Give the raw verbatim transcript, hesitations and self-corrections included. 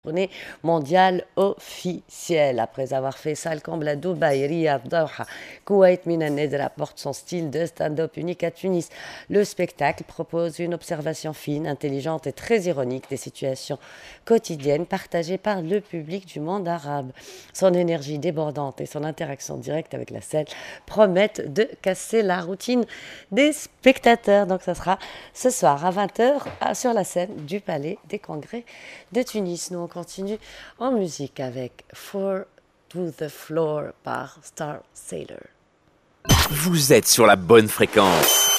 Tournée mondiale officielle. Après avoir fait salle comble à Dubaï, Riyad, Doha, Koweït, Milanese apporte son style de stand-up unique à Tunis. Le spectacle propose une observation fine, intelligente et très ironique des situations quotidiennes partagées par le public du monde arabe. Son énergie débordante et son interaction directe avec la scène promettent de casser la routine des spectateurs. Donc ça sera ce soir à vingt heures sur la scène du Palais des Congrès de Tunis. Nous, on continue en musique avec Four to the Floor par Star Sailor. Vous êtes sur la bonne fréquence.